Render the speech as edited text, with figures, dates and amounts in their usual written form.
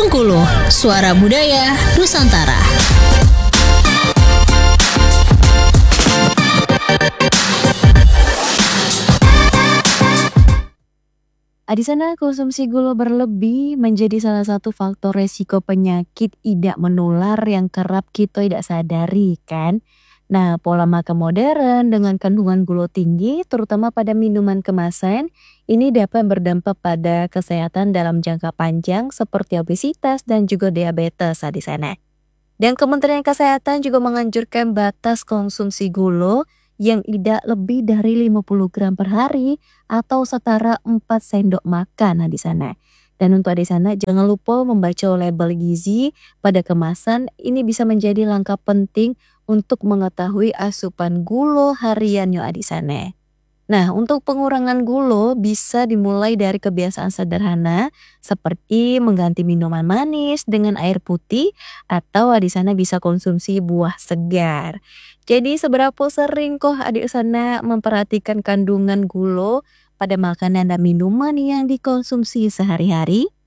Bengkulu, Suara Budaya Nusantara. Di sana konsumsi gula berlebih menjadi salah satu faktor resiko penyakit tidak menular yang kerap kita tidak sadari kan. Nah, pola makan modern dengan kandungan gula tinggi terutama pada minuman kemasan ini dapat berdampak pada kesehatan dalam jangka panjang seperti obesitas dan juga diabetes di sana. Dan Kementerian Kesehatan juga menganjurkan batas konsumsi gula yang tidak lebih dari 50 gram per hari atau setara 4 sendok makan di sana. Dan untuk di sana jangan lupa membaca label gizi pada kemasan, ini bisa menjadi langkah penting untuk mengetahui asupan gula harian di sana. Nah, untuk pengurangan gula bisa dimulai dari kebiasaan sederhana seperti mengganti minuman manis dengan air putih atau di sana bisa konsumsi buah segar. Jadi seberapa sering kok adik sana memperhatikan kandungan gula pada makanan dan minuman yang dikonsumsi sehari-hari?